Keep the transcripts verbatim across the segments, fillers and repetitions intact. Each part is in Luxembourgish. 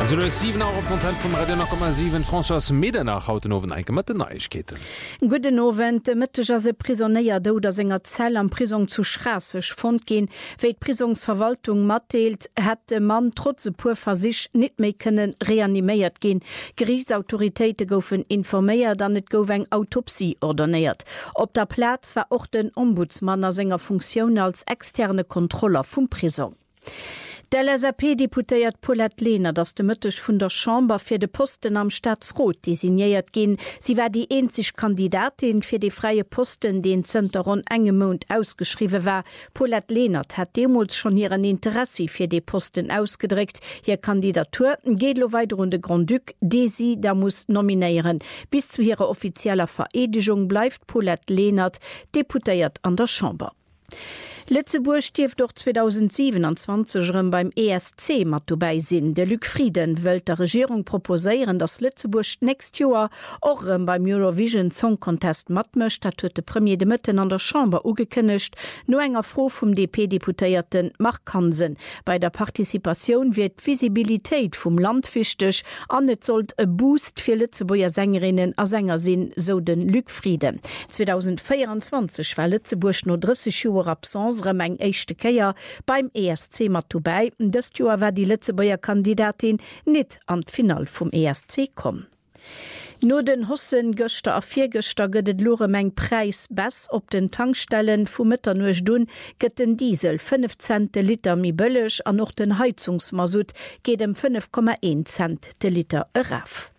Also sieben Euro Content vom Radio null Komma sieben François Medernach hauten owen enke mat de Neichketen. Guden Owen de Mëtteger se Prisonéier do der senger Zell am Prisung zu Strasseg fond gin, wéi d Prisungsverwaltung matdeelt, het de Mann trotze puer versich net méi kënnen reaniméiert gin. Gerichtsautoritéite goufen informéiert, dann net gouf eng Autopsie ordonéiert. Op der Platz war och den Ombudsmanner senger Funktion als externe Kontroller vum Prisung. Der L S A P deputéiert Paulette Lehner, dats de Mëttech vun der Chamber fir de Posten am Staatsrot designéiert gin. Sie war die einzig Kandidatin fir de freie Posten, den Zter rund engemont ausgeschrieben war. Paulette Lehnert hat demals schon ihren Interesse fir de Posten ausgedrückt. Hier Kandidatur geht lo weiter runde Grand Duc, de sie da muss nominieren. Bis zu ihrer offizieller Vereidigung bleibt Paulette Lehnert deputéiert an der Chamber. Lützeburg stief doch zweitausendsiebenundzwanzig beim E S C mat dabei sinn. Der Luc Frieden wölt der Regierung proposieren, dass Lützeburg nächst Jahr auch beim Eurovision Song Contest matmcht, dat huet de Premier de Mitten an der Chamber ugekündigt, no enger froh vom D P-Deputierten Mark Hansen. Bei der Partizipation wird Visibilitéit vom Land wichtig, an net sollt e Boost für Lützeburger Sängerinnen a Sänger sinn, so den Luc Frieden. zweitausendvierundzwanzig war Lützeburg no dreißig Jahre Absence eng echte Keier beim E S C mat vorbei. Das Jahr war die Lützeburger Kandidatin net an d Final vom E S C kom. No den Hossen Göster a Viergöster gëtt Loremeng Preis bess op den Tankstellen vu Mëtternuch dun gëtt den Diesel fünf Cent de Liter mi bëllech an noch den Heizungsmasut geht dem fünf Komma eins Cent de Liter eraf.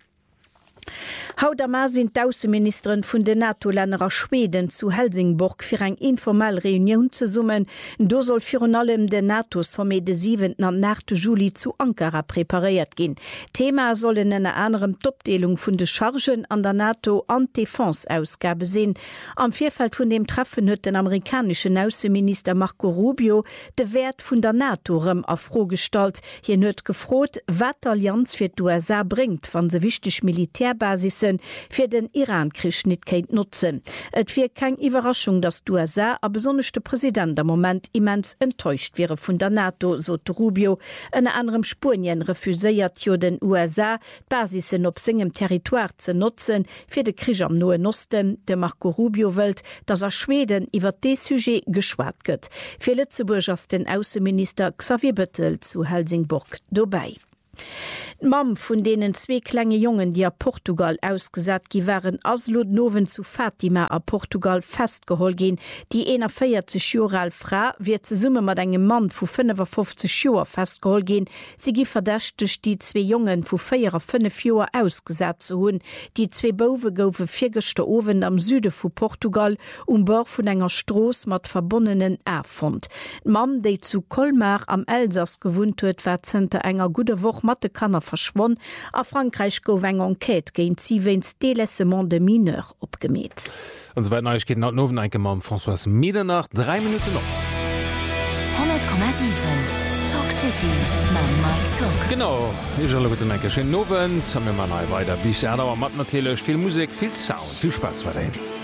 Haut am sind d'Außenministerin vun de NATO-Länder a Schweden zu Helsingborg fir eng informell Reunion ze summen. Do soll fir allem de NATO-Sommet de siebenten am achten Juli zu Ankara präpariert gin. Thema sollen en anderem Topdelung vun de Chargen an der NATO-Anti-Fonds-Ausgabe sinn. Am Vierfeld vun dem Treffen huet den amerikanischen Außenminister Marco Rubio de Wert vun der NATO-Rem afrogestalt. Hier huet gefrot, wat Allianz fir d'U S A bringt, wann se wichtig Militärbasisen fir den Iran-Krieg nicht kennt nutzen. Et fir kein Überraschung, dass d'U S A a besonnechte Präsident am Moment immens enttäuscht wäre vun der NATO, so Rubio. En anderem Spurien refuséiert jo den U S A, Basisen op singem Territoire ze nutzen, fir de Krieg am Nahen Osten. De Marco Rubio wölt, dass er Schweden iwwer de Sujet geschwat gëtt. Fir Lützeburg as den Außenminister Xavier Bettel zu Helsingborg dobei. Mam vun denen zwe klenge Jungen, die a Portugal ausgesat gi waren aslot nowen zu Fatima a Portugal festgehol gin. Die eenundvierzig Jahre alt Frau wird ze summe mat engem Mann vu fünfundfünfzig Joer festgehol gin. Sie gi verdächtech die zwe Jungen vu fünf Joer ausgesat zu hunn. Die zwe Bowe goufe virgechte Owen am Süde vu Portugal um Bord vun enger Stroos mat verbonnenen Erfund. Mann, déi zu Colmar am Elsass gewohnt huet, war zenter enger gute Woch Mathe kannner verschwonn. A Frankreich gouf eng Enquete géint siwens Délaissement de Mineur opgemet. Und soweit Neuigkeiten nach Noven eingemann François Medernach, drei Minuten noch. hundert Komma sieben Talk City na Mike Talk. Genau, ich habe gute Menge. Schönen Abend, haben wir mal weiter. Bis ja, aber macht natürlich viel Musik, viel Sound, viel Spaß weiterhin.